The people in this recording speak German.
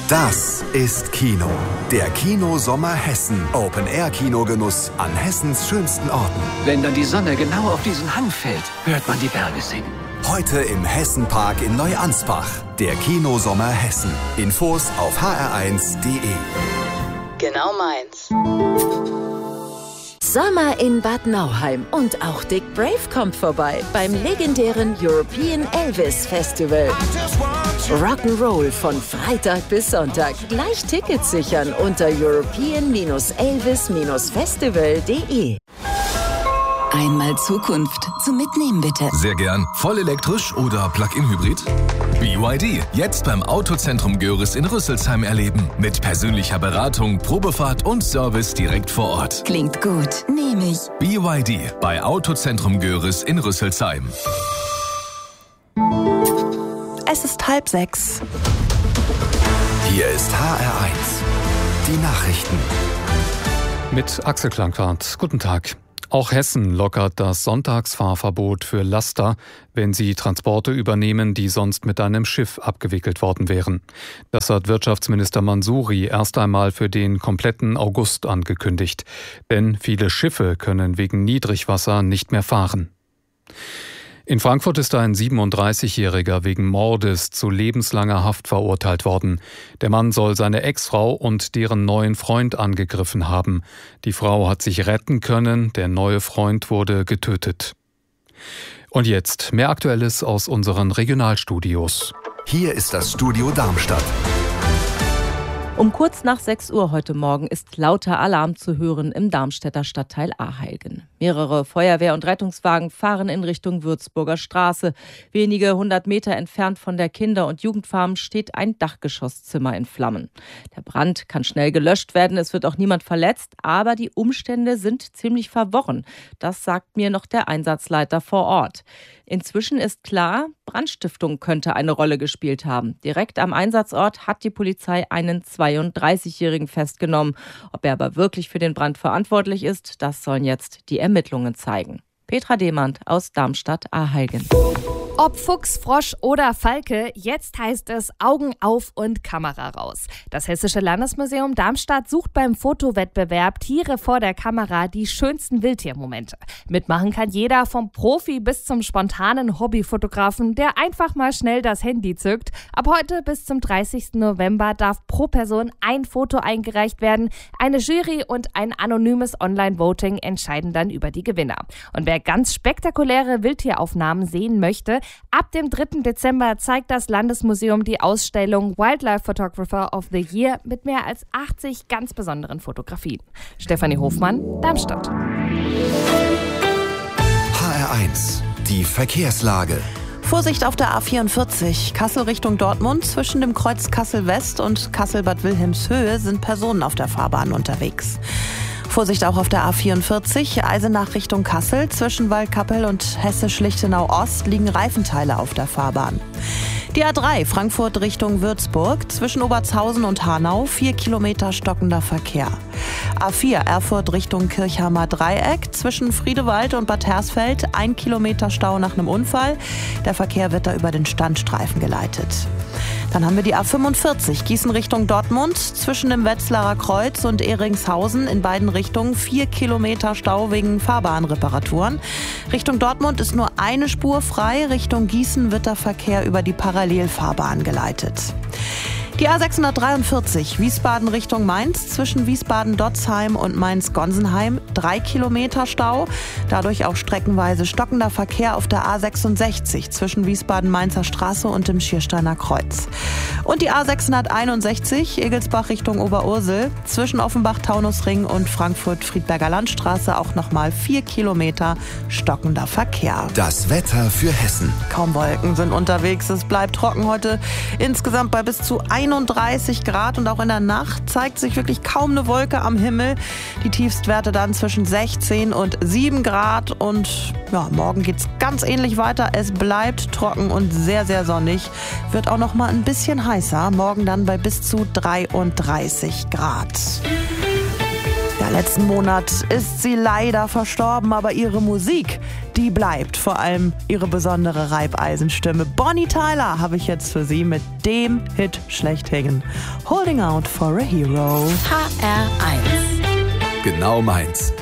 Das ist Kino. Der Kino-Sommer Hessen. Open-Air-Kinogenuss an Hessens schönsten Orten. Wenn dann die Sonne genau auf diesen Hang fällt, hört man die Berge singen. Heute im Hessenpark in Neuansbach. Der Kino-Sommer Hessen. Infos auf hr1.de. Genau meins. Sommer in Bad Nauheim und auch Dick Brave kommt vorbei beim legendären European Elvis Festival. Rock'n'Roll von Freitag bis Sonntag. Gleich Tickets sichern unter european-elvis-festival.de. Einmal Zukunft zum Mitnehmen, bitte. Sehr gern. Voll elektrisch oder Plug-in-Hybrid? BYD. Jetzt beim Autozentrum Görres in Rüsselsheim erleben. Mit persönlicher Beratung, Probefahrt und Service direkt vor Ort. Klingt gut. Nehme ich. BYD bei Autozentrum Görres in Rüsselsheim. Es ist 5:30. Hier ist HR1. Die Nachrichten. Mit Axel Klankwart. Guten Tag. Auch Hessen lockert das Sonntagsfahrverbot für Laster, wenn sie Transporte übernehmen, die sonst mit einem Schiff abgewickelt worden wären. Das hat Wirtschaftsminister Mansouri erst einmal für den kompletten August angekündigt. Denn viele Schiffe können wegen Niedrigwasser nicht mehr fahren. In Frankfurt ist ein 37-Jähriger wegen Mordes zu lebenslanger Haft verurteilt worden. Der Mann soll seine Ex-Frau und deren neuen Freund angegriffen haben. Die Frau hat sich retten können, der neue Freund wurde getötet. Und jetzt mehr Aktuelles aus unseren Regionalstudios. Hier ist das Studio Darmstadt. Um kurz nach 6 Uhr heute Morgen ist lauter Alarm zu hören im Darmstädter Stadtteil Aheilgen. Mehrere Feuerwehr- und Rettungswagen fahren in Richtung Würzburger Straße. Wenige 100 Meter entfernt von der Kinder- und Jugendfarm steht ein Dachgeschosszimmer in Flammen. Der Brand kann schnell gelöscht werden, es wird auch niemand verletzt, aber die Umstände sind ziemlich verworren. Das sagt mir noch der Einsatzleiter vor Ort. Inzwischen ist klar, Brandstiftung könnte eine Rolle gespielt haben. Direkt am Einsatzort hat die Polizei einen 32-Jährigen festgenommen. Ob er aber wirklich für den Brand verantwortlich ist, das sollen jetzt die Ermittlungen zeigen. Petra Demand aus Darmstadt-Aheilgen. Ob Fuchs, Frosch oder Falke, jetzt heißt es Augen auf und Kamera raus. Das Hessische Landesmuseum Darmstadt sucht beim Fotowettbewerb Tiere vor der Kamera die schönsten Wildtiermomente. Mitmachen kann jeder, vom Profi bis zum spontanen Hobbyfotografen, der einfach mal schnell das Handy zückt. Ab heute bis zum 30. November darf pro Person ein Foto eingereicht werden. Eine Jury und ein anonymes Online-Voting entscheiden dann über die Gewinner. Und wer ganz spektakuläre Wildtieraufnahmen sehen möchte, ab dem 3. Dezember zeigt das Landesmuseum die Ausstellung Wildlife Photographer of the Year mit mehr als 80 ganz besonderen Fotografien. Stefanie Hofmann, Darmstadt. HR1. Die Verkehrslage. Vorsicht auf der A44, Kassel Richtung Dortmund. Zwischen dem Kreuz Kassel-West und Kassel-Bad Wilhelmshöhe sind Personen auf der Fahrbahn unterwegs. Vorsicht auch auf der A44, Eisenach Richtung Kassel. Zwischen Waldkappel und Hessisch-Lichtenau-Ost liegen Reifenteile auf der Fahrbahn. Die A3 Frankfurt Richtung Würzburg. Zwischen Obertshausen und Hanau 4 Kilometer stockender Verkehr. A4 Erfurt Richtung Kirchheimer Dreieck. Zwischen Friedewald und Bad Hersfeld 1 Kilometer Stau nach einem Unfall. Der Verkehr wird da über den Standstreifen geleitet. Dann haben wir die A45 Gießen Richtung Dortmund. Zwischen dem Wetzlarer Kreuz und Ehringshausen in beiden Richtungen 4 Kilometer Stau wegen Fahrbahnreparaturen. Richtung Dortmund ist nur eine Spur frei. Richtung Gießen wird der Verkehr über die Parallelfahrbahn geleitet. Die A643 Wiesbaden Richtung Mainz, zwischen Wiesbaden-Dotzheim und Mainz-Gonsenheim 3 Kilometer Stau. Dadurch auch streckenweise stockender Verkehr auf der A66 zwischen Wiesbaden-Mainzer Straße und dem Schiersteiner Kreuz. Und die A661 Egelsbach Richtung Oberursel, zwischen Offenbach-Taunusring und Frankfurt-Friedberger Landstraße auch nochmal 4 Kilometer stockender Verkehr. Das Wetter für Hessen. Kaum Wolken sind unterwegs, es bleibt trocken heute insgesamt bei bis zu 31 Grad und auch in der Nacht zeigt sich wirklich kaum eine Wolke am Himmel. Die Tiefstwerte dann zwischen 16 und 7 Grad und ja, morgen geht's ganz ähnlich weiter. Es bleibt trocken und sehr, sehr sonnig. Wird auch noch mal ein bisschen heißer. Morgen dann bei bis zu 33 Grad. Ja, Letzten Monat ist sie leider verstorben, aber ihre Musik, die bleibt. Vor allem ihre besondere Reibeisenstimme. Bonnie Tyler habe ich jetzt für Sie mit dem Hit schlechthin. Holding Out for a Hero. HR1. Genau meins.